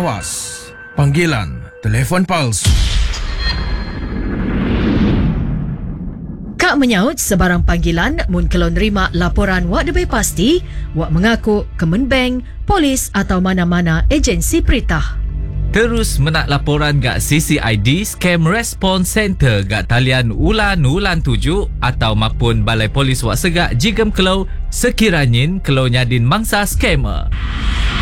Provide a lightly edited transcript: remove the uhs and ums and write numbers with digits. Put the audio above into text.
Awas, panggilan telefon palsu. Kak menyaut sebarang panggilan mun kalau nerima laporan wak lebih pasti, wak mengaku Kemenbank, polis atau mana-mana agensi peritah. Terus menak laporan gak CCID Scam Response Center gak talian ulan 7 atau mapun balai polis wak segak jigem kelau sekiranya kelau nyadin mangsa scammer.